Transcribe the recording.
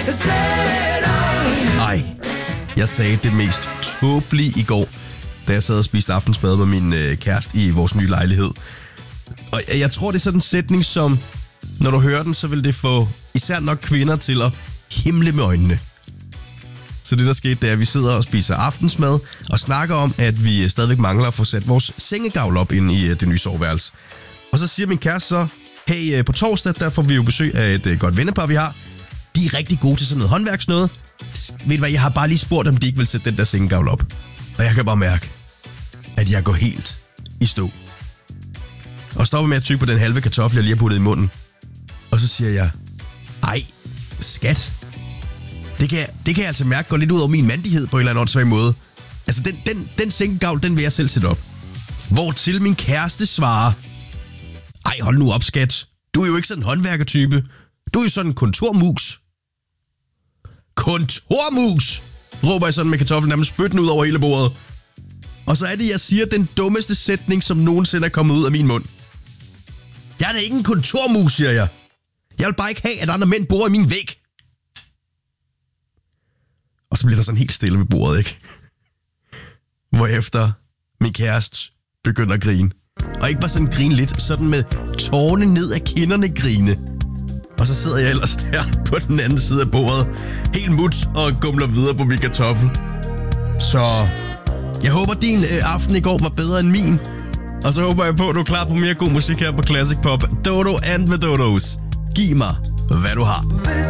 Ej, jeg sagde det mest tåbelige i går, da jeg sad og spiste aftensmad med min kæreste i vores nye lejlighed. Og jeg tror, det er sådan en sætning, som, når du hører den, så vil det få især nok kvinder til at himle med øjnene. Så det, der skete, det er, at vi sidder og spiser aftensmad og snakker om, at vi stadigvæk mangler at få sat vores sengegavl op ind i det nye soveværelse. Og så siger min kæreste så, hey, på torsdag, der får vi jo besøg af et godt vennepar, vi har. De er rigtig gode til sådan noget håndværksnøde. Ved du hvad, jeg har bare lige spurgt, om de ikke vil sætte den der sengegavl op. Og jeg kan bare mærke, at jeg går helt i stå. Og stopper med at tygge på den halve kartoffel, jeg lige har puttet i munden. Og så siger jeg, ej, skat. Det kan jeg altså mærke går lidt ud over min mandighed på en eller anden åndssvag måde. Altså, den sengegavl, den vil jeg selv sætte op. Hvortil min kæreste svarer, ej, hold nu op, skat. Du er jo ikke sådan en håndværkertype. Du er jo sådan en kontormus. Kontormus! Råber jeg sådan med kartoflen nærmest spyttende ud over hele bordet. Og så er det, jeg siger den dummeste sætning, som nogensinde er kommet ud af min mund. Jeg er da ikke en kontormus, siger jeg. Jeg vil bare ikke have, at andre mænd bor i min væg. Og så bliver der sådan helt stille ved bordet, ikke? Hvorefter min kæreste begynder at grine. Og ikke bare sådan grine lidt, sådan med tårne ned af kinderne grine. Og så sidder jeg ellers der på den anden side af bordet, helt mut og gumler videre på min kartoffel. Så jeg håber, din aften i går var bedre end min. Og så håber jeg på, at du er klar på mere god musik her på Classic Pop. Dodo and the Dodos. Giv mig, hvad du har.